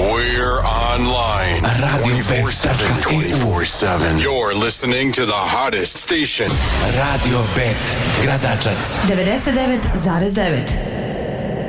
We're online. Radio 24/7. You're listening to the hottest station. Radio Bet, Gradačac. 99,9.